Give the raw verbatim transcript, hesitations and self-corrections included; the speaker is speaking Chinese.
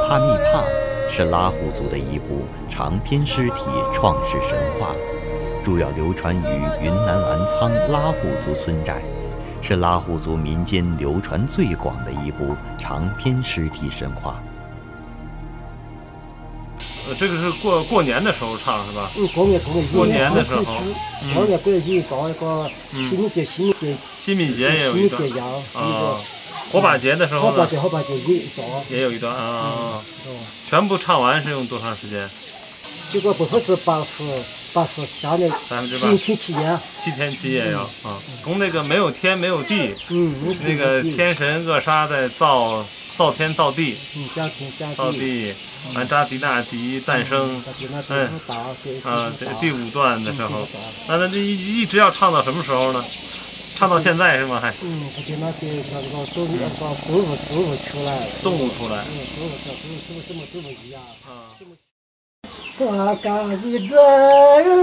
帕密帕是拉祜族的一部长篇诗体创世神话，主要流传于云南澜沧拉祜族村寨，是拉祜族民间流传最广的一部长篇诗体神话。 呃，这个是过过年的时候唱是吧？ 嗯，过年过年过年的时候， 过年过年搞那个清明节、清明节、 清明节也有一段啊。火把节的时候呢？ 火把节、火把节也一段， 也有一段啊。全部唱完是用多长时间？ 结果百分之八十八十下来，七天七夜， 七天七夜要啊。从那个没有天没有地， 嗯， 那个天神厄沙在造造天造地， 嗯，造天造地， 造地，完扎迪纳迪诞生，嗯，啊，这第五段的时候，那那这一一直要唱到什么时候呢？唱到现在是吗？还？ 嗯，而且那些像那个动物、那个动物、动物出来， 动物出来， 嗯，动物出来，动物什么什么动物一样啊。 啊。 花岗一在